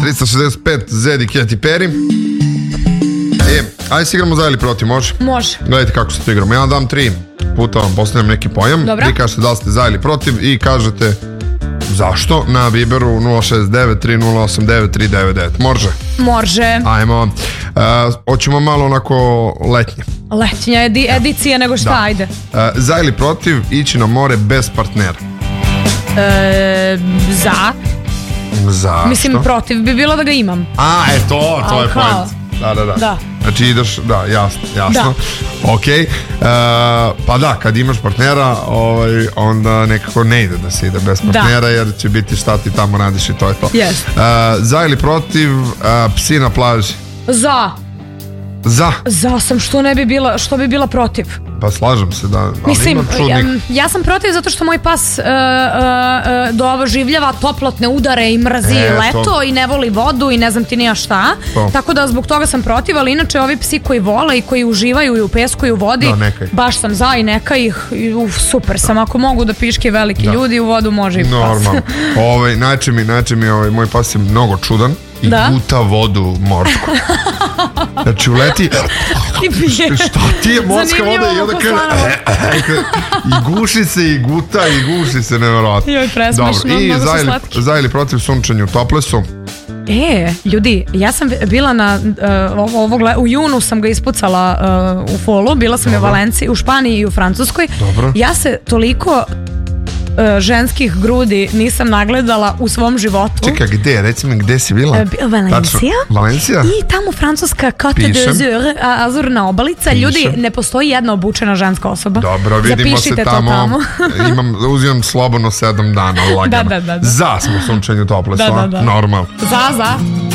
365, Zedi, Katy Perry. Ajde se igramo za ili protiv, može? Može. Gledajte kako se to igramo. Ja dam 3 puta, vam postavljam neki pojam. Dobro. Vi kažete da li ste za ili protiv i kažete zašto na Viberu 069 308 9399. Može? Može. Ajmo. Hoćemo malo onako letnje. Letnja edicija nego šta, ajde. Za ili protiv ići na more bez partnera? Za. Zašto? Mislim, protiv bi bilo da ga imam. To je point. Da. Znači ideš, jasno. Da. Ok. Pa da, kad imaš partnera, onda nekako ne ide da se ide bez partnera, jer će biti šta ti tamo radiš i to je to. Yes. Za ili protiv psi na plaži? Za sam, što bi bila protiv. Pa slažem se da, ali mislim, ima čudnih. ja sam protiv zato što moj pas doživljava toplotne udare i mrazi leto i ne voli vodu i ne znam ti nija šta. Tako da zbog toga sam protiv, ali inače ovi psi koji vole i koji uživaju i u pesku i u vodi, baš sam za i neka ih, super sam. Ako mogu da piške veliki ljudi u vodu, može i pas. Normalno. Najče mi moj pas je mnogo čudan i guta vodu morsku. Znači uleti šta ti je morska voda i onda i guši se i guta i guši se nevjerojatno. Presmešno, mnogo su slatki. Za ili protiv sunčanju, tople su? Ljudi, ja sam bila u junu sam ga ispucala u Folu, bila sam u Valenciji, u Španiji i u Francuskoj. Ja se toliko ženskih grudi nisam nagledala u svom životu. Čekaj, gde? Reci mi, gde si bila? Valencija. I tamo francuska Côte d'Azur, azurna obalica. Ljudi, ne postoji jedna obučena ženska osoba. Dobro, vidimo se tamo. Uzimam slobodno 7 dana. Da. Za smo sunčanju tople. Da. Normal. Za.